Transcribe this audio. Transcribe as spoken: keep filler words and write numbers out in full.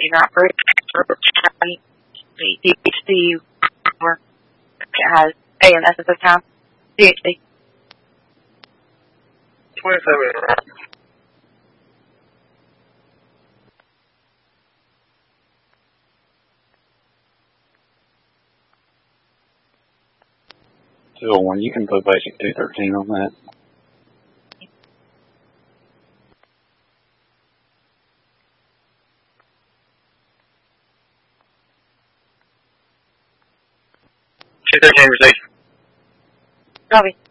managing operator the D H C work has A and S at this time. D H C. twenty-seven. two oh one, you can put basic two thirteen on that. two thirteen received. Copy.